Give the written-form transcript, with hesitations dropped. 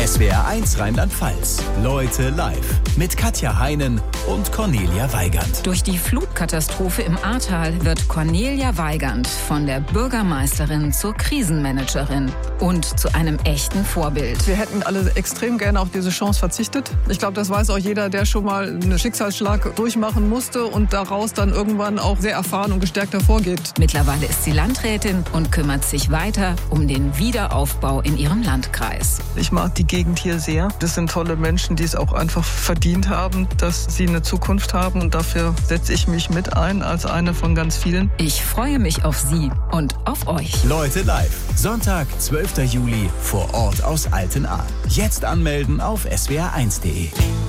SWR1 Rheinland-Pfalz. Leute live. Mit Katja Heinen und Cornelia Weigand. Durch die Flutkatastrophe im Ahrtal wird Cornelia Weigand von der Bürgermeisterin zur Krisenmanagerin und zu einem echten Vorbild. Wir hätten alle extrem gerne auf diese Chance verzichtet. Ich glaube, das weiß auch jeder, der schon mal einen Schicksalsschlag durchmachen musste und daraus dann irgendwann auch sehr erfahren und gestärkt hervorgeht. Mittlerweile ist sie Landrätin und kümmert sich weiter um den Wiederaufbau in ihrem Landkreis. Ich mag die Gegend hier sehr. Das sind tolle Menschen, die es auch einfach verdient haben, dass sie eine Zukunft haben. Und dafür setze ich mich mit ein als eine von ganz vielen. Ich freue mich auf Sie und auf euch. Leute live. Sonntag, 12. Juli vor Ort aus Altenahr. Jetzt anmelden auf swr1.de.